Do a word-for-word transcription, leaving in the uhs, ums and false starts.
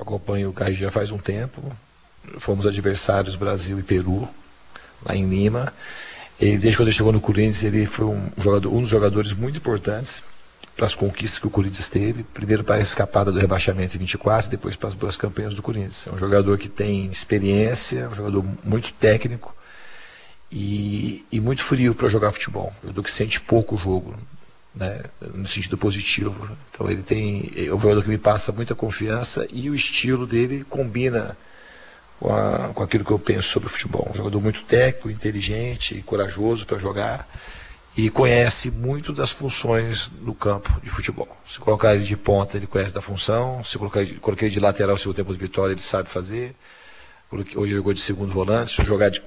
acompanho o Carri já faz um tempo. Fomos adversários Brasil e Peru, lá em Lima. Ele, desde quando ele chegou no Corinthians, ele foi um, jogador, um dos jogadores muito importantes para as conquistas que o Corinthians teve. Primeiro para a escapada do rebaixamento em vinte e quatro, depois para as boas campanhas do Corinthians. É um jogador que tem experiência, um jogador muito técnico e, e muito frio para jogar futebol. Um jogador que sente pouco o jogo, né, no sentido positivo. Então ele tem, é um jogador que me passa muita confiança e o estilo dele combina com, a, com aquilo que eu penso sobre o futebol. Um jogador muito técnico, inteligente e corajoso para jogar e conhece muito das funções do campo de futebol. Se colocar ele de ponta, ele conhece da função. Se colocar, colocar ele de lateral, se o tempo de vitória, ele sabe fazer. Hoje ele jogou de segundo volante. Se jogar de